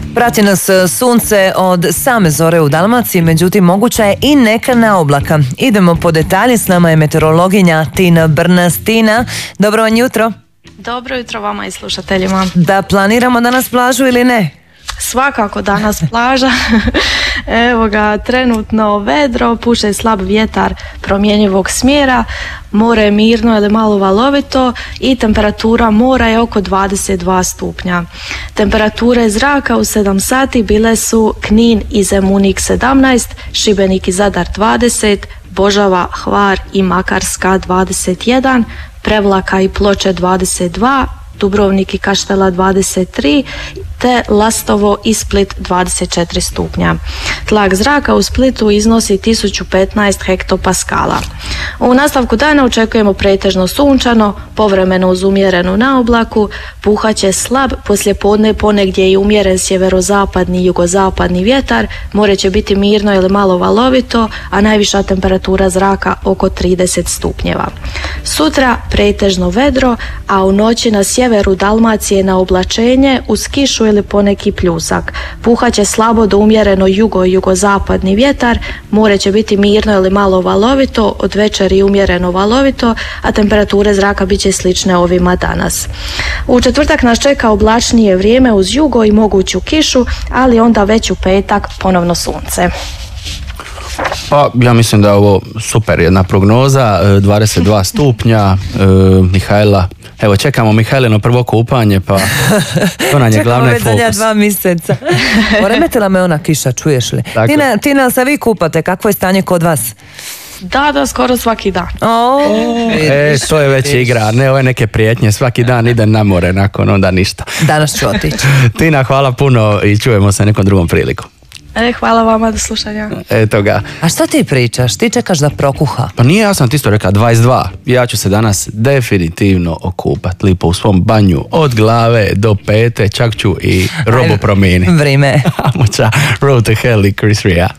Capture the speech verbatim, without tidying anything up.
Prati nas sunce od same zore u Dalmaciji, međutim moguća je i neka naoblaka. Idemo po detalje, s nama je meteorologinja Tina Brnas. Tina, dobro vam jutro. Dobro jutro vama i slušateljima. Da planiramo danas plažu ili ne? Svakako danas plaža. Evo ga, trenutno vedro, puše slab vjetar promjenjivog smjera, more je mirno ili malo valovito i temperatura mora je oko dvadeset dva stupnja. Temperature zraka u sedam sati bile su Knin i Zemunik sedamnaest, Šibenik i Zadar dvadeset, Božava, Hvar i Makarska dvadeset jedan, Prevlaka i Ploče dvadeset dva, Dubrovnik i Kaštela dvadeset tri, te Lastovo i Split dvadeset četiri stupnja. Tlak zraka u Splitu iznosi tisuću petnaest hektopaskala. U nastavku dana očekujemo pretežno sunčano, povremeno uz umjerenu naoblaku, puhaće slab, poslijepodne ponegdje i umjeren sjeverozapadni i jugozapadni vjetar, more će biti mirno ili malo valovito, a najviša temperatura zraka oko trideset stupnjeva. Sutra pretežno vedro, a u noći na sjeveru Dalmacije na oblačenje uz kišu ili poneki pljusak. Puhaće slabo do umjereno jugo i jugozapadni vjetar, more će biti mirno ili malo valovito, od večeri umjereno valovito, a temperature zraka bit će slične ovima danas. U četvrtak nas čeka oblačnije vrijeme uz jugo i moguću kišu, ali onda već u petak ponovno sunce. Pa ja mislim da je ovo super jedna prognoza, dvadeset dva stupnja, e, Mihajla, evo čekamo Mihajlino prvo kupanje, pa to nam je glavni fokus. Čekamo već dva mjeseca. Poremetila me ona kiša, čuješ li? Tako. Tina, Tina, se vi kupate, kakvo je stanje kod vas? Da, da, skoro svaki dan. O, E, to je već igra, ne ove neke prijetnje, svaki dan idem na more, nakon onda ništa. danas ću otići. Tina, hvala puno i čujemo se nekom drugom priliku. E, hvala vama, do slušanja. Eto ga. A šta ti pričaš? Ti čekaš da prokuha? Pa nije, ja sam ti isto rekao dvadeset dva. Ja ću se danas definitivno okupat lipo u svom banju od glave do pete, čak ću i robu promijeniti. Vrime. Amo ča, Road to Hell i Chris Ria.